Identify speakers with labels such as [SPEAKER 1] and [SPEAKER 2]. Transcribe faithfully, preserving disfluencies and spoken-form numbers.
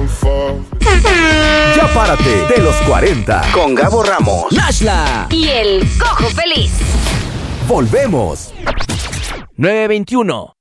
[SPEAKER 1] Ya párate de los cuarenta
[SPEAKER 2] con Gabo Ramos,
[SPEAKER 3] Nashla
[SPEAKER 4] y el Cojo Feliz.
[SPEAKER 1] Volvemos.
[SPEAKER 3] nueve veintiuno.